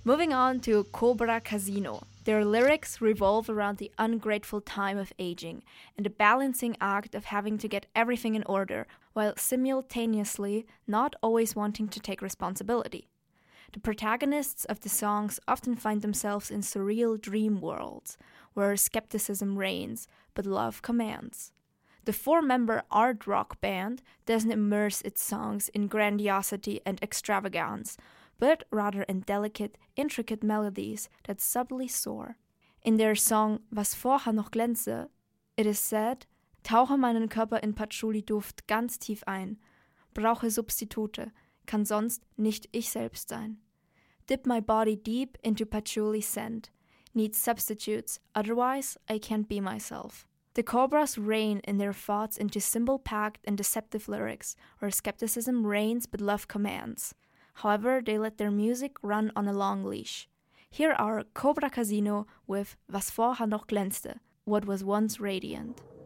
Moving on to Cobra Casino. Their lyrics revolve around the ungrateful time of aging and the balancing act of having to get everything in order while simultaneously not always wanting to take responsibility. The protagonists of the songs often find themselves in surreal dream worlds where skepticism reigns but love commands. The four-member art rock band doesn't immerse its songs in grandiosity and extravagance, but rather in delicate, intricate melodies that subtly soar. In their song Was vorher noch glänze, it is said, tauche meinen Körper in Patchouli-Duft ganz tief ein, brauche Substitute, kann sonst nicht ich selbst sein. Dip my body deep into patchouli scent, need substitutes, otherwise I can't be myself. The Cobras reign in their thoughts into symbol-packed and deceptive lyrics, where skepticism reigns but love commands. However, they let their music run on a long leash. Here are Cobra Casino with Was vorher noch glänzte, what was once radiant.